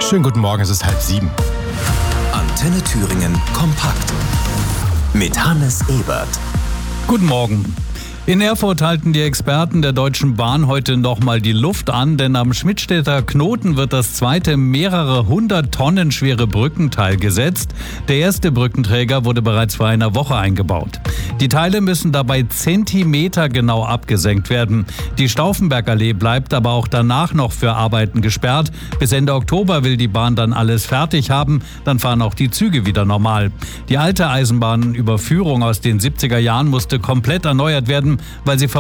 Schönen guten Morgen, es ist 6:30. Antenne Thüringen kompakt mit Hannes Ebert. Guten Morgen. In Erfurt halten die Experten der Deutschen Bahn heute nochmal die Luft an, denn am Schmidtstedter Knoten wird das zweite mehrere 100 Tonnen schwere Brückenteil gesetzt. Der erste Brückenträger wurde bereits vor einer Woche eingebaut. Die Teile müssen dabei zentimetergenau abgesenkt werden. Die Stauffenbergallee bleibt aber auch danach noch für Arbeiten gesperrt. Bis Ende Oktober will die Bahn dann alles fertig haben, dann fahren auch die Züge wieder normal. Die alte Eisenbahnüberführung aus den 70er Jahren musste komplett erneuert werden, weil sie